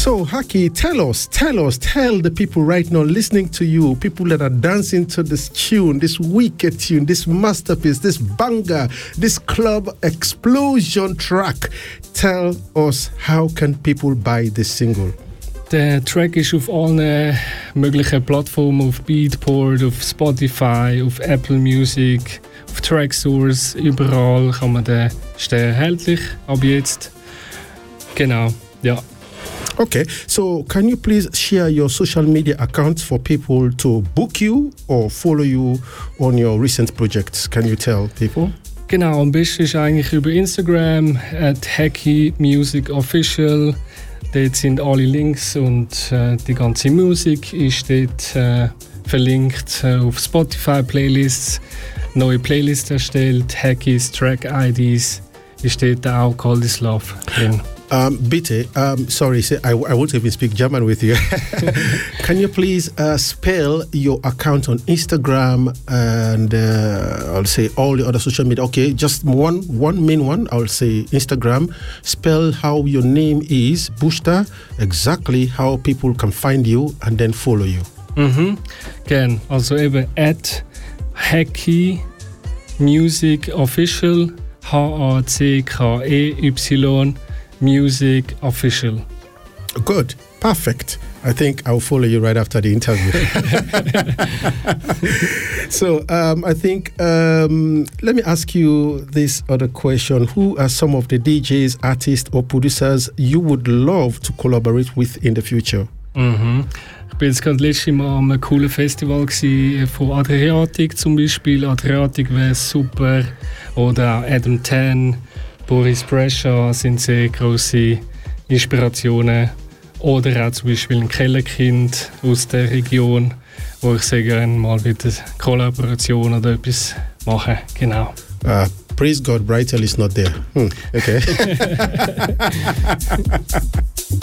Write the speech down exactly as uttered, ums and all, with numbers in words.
So, Haki, tell us, tell us, tell the people right now listening to you, people that are dancing to this tune, this wicked tune, this masterpiece, this banger, this club explosion track. Tell us, how can people buy this single? Der Track ist auf allen möglichen Plattformen, auf Beatport, auf Spotify, auf Apple Music, auf Tracksource, überall kann man den stehen erhältlich ab jetzt. Genau, ja. Okay, so can you please share your social media accounts for people to book you or follow you on your recent projects? Can you tell people? Genau, am besten ist eigentlich über Instagram at Haki Music Official. Dort sind alle Links und äh, die ganze Musik ist dort äh, verlinkt äh, auf Spotify-Playlists. Neue Playlists erstellt, Hakis, Track-I Ds ist dort auch Call This Love drin. Um, bitte, um, sorry, I, I want to even speak German with you. Can you please uh, spell your account on Instagram and uh, I'll say all the other social media? Okay, just one, one main one. I'll say Instagram. Spell how your name is, Bushta, exactly how people can find you and then follow you. Mhm, gern. Also eben at Haki Music Official, H A C K E Y Music Official. Good, perfect. I think I'll follow you right after the interview. So um, I think, um, let me ask you this other question. Who are some of the D Js, artists or producers you would love to collaborate with in the future? Mhm. Ich war jetzt gerade letztes Mal an einem coolen Festival gewesen, von Adriatic zum Beispiel. Adriatic wäre super. Oder auch Adam Tan, Boris Brejcha sind sehr grosse Inspirationen. Oder auch zum Beispiel ein Kellerkind aus der Region, wo ich sehr gerne mal wieder Kollaboration oder etwas mache. Genau. Uh, praise God, Brightel is not there. Hmm, okay.